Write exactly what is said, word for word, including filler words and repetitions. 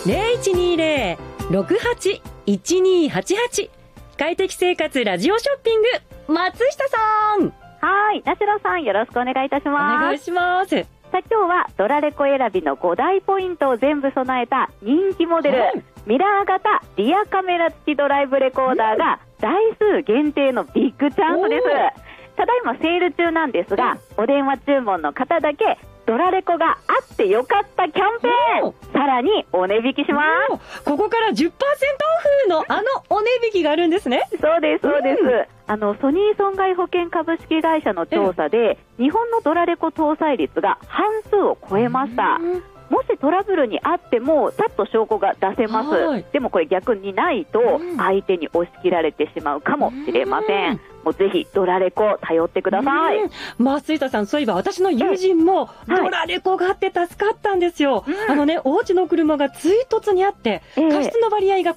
ゼロいちにゼロ ろくはち いちにはちはち。快適生活ラジオショッピング、松下さん。 はい、田代さん、よろしくお願いいたします。 お願いします。 さあ、今日はドラレコ選びのご大ポイントを全部備えた人気モデル、はい、ミラー型リアカメラ付きドライブレコーダーが台数限定のビッグチャンスです。ただいまセール中なんですが、お電話注文の方だけドラレコがあってよかったキャンペーン、さらにお値引きします。 ここから じゅっパーセント オフのあのお値引きがあるんですね。 そうですそうです、うん、あのソニー損害保険株式会社の調査で、うん、日本のドラレコ搭載率が半数を超えました。うん、もしトラブルにあってもさっと証拠が出せます。でもこれ逆にないと相手に押し切られてしまうかもしれません。うんもうぜひドラレコ頼ってください。 松下さん、そういえば私の友人もドラレコがあって助かったんですよ。はい、あのね、お家の車が追突にあって、過失の割合が